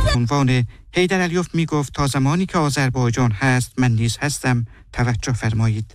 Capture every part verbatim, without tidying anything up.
عنوان حیدر علیوف می گفت تا زمانی که آذربایجان هست من نیز هستم توجه فرمایید.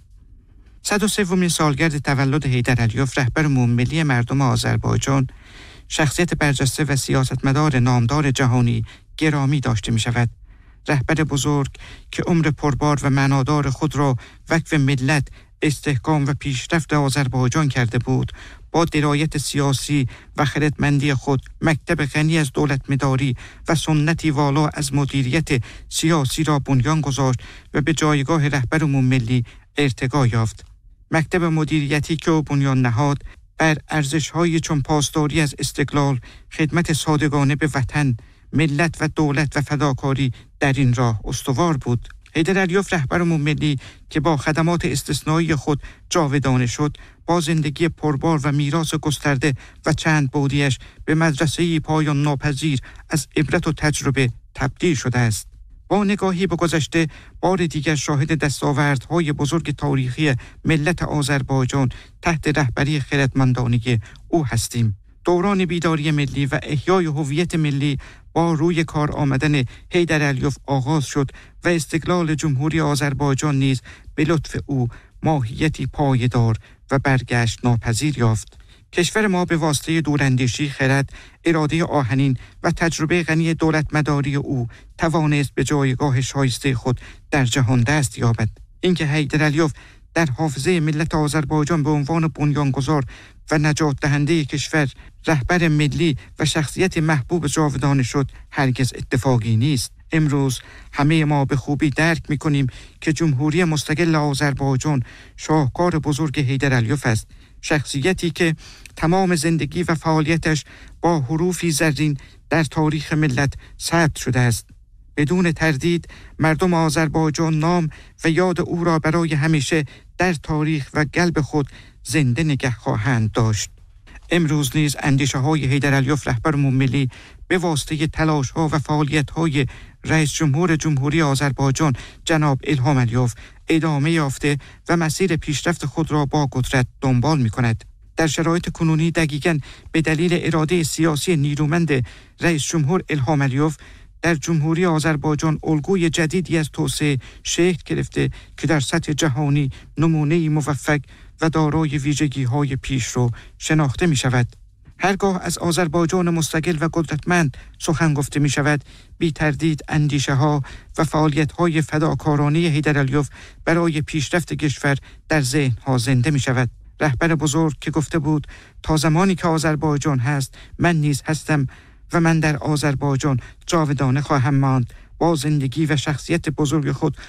صد و سومین سالگرد تولد حیدر علیوف رهبر عمومی مردم آذربایجان، شخصیت برجسته و سیاستمدار نامدار جهانی گرامی داشته می شود. رهبر بزرگ که عمر پربار و معنادار خود را وقف ملت، استحکام و پیشرفت آذربایجان کرده بود، با درایت سیاسی و خردمندی خود مکتب غنی از دولتمداری و سنتی والا از مدیریت سیاسی را بنیان گذاشت و به جایگاه رهبر عموم ملی ارتقا یافت. مکتب مدیریتی که او بنیان نهاد بر ارزش‌های چون پاسداری از استقلال، خدمت صادقانه به وطن، ملت و دولت و فداکاری در این راه استوار بود. حیدر علیوف رهبر عموم ملی که با خدمات استثنایی خود جاودانه شد، با زندگی پربار و میراث گسترده و چند بعدی‌اش به مدرسه‌ای پایان ناپذیر از عبرت و تجربه تبدیل شده است. با نگاهی به گذشته بار دیگر شاهد دستاوردهای بزرگ تاریخی ملت آذربایجان تحت رهبری خردمندانه او هستیم. دوران بیداری ملی و احیای هویت ملی با روی کار آمدن حیدر علیوف آغاز شد و استقلال جمهوری آذربایجان نیز به لطف او ماهیتی پایدار و برگشت ناپذیر یافت. کشور ما به واسطه دوراندیشی، خرد، اراده آهنین و تجربه غنی دولتمداری او توانست به جایگاه شایسته خود در جهان دست یابد. اینکه حیدر علیوف در حافظه ملت آذربایجان به عنوان بنیانگذار و نجات دهنده کشور، رهبر ملی و شخصیت محبوب جاودانه شد هرگز اتفاقی نیست. امروز همه ما به خوبی درک می‌کنیم که جمهوری مستقل آذربایجان شاهکار بزرگ حیدر علیوف است، شخصیتی که تمام زندگی و فعالیتش با حروفی زرین در تاریخ ملت ثبت شده است. بدون تردید مردم آذربایجان نام و یاد او را برای همیشه در تاریخ و قلب خود زنده نگه خواهند داشت. امروز نیز اندیشه های حیدر علیوف رهبر عموم ملی به واسطه تلاش ها و فعالیت های رئیس جمهور جمهوری آذربایجان جناب الهام علیوف ادامه یافته و مسیر پیشرفت خود را با قدرت دنبال می کند. در شرایط کنونی دقیقاً به دلیل اراده سیاسی نیرومند رئیس جمهور الهام علیوف در جمهوری آذربایجان الگوی جدیدی از توسعه شکل گرفته که در سطح جهانی نمونه‌ای موفق و دارای ویژگی‌های پیشرو شناخته می‌شود. هرگاه از آذربایجان مستقل و قدرتمند سخن گفته می‌شود، بی تردید اندیشه‌ها و فعالیت‌های فداکارانه حیدر علیوف برای پیشرفت کشور در ذهن‌ها زنده می‌شود. رهبر بزرگ که گفته بود تا زمانی که آذربایجان هست من نیز هستم و من در آذربایجان جاودانه خواهم ماند، با زندگی و شخصیت بزرگ خود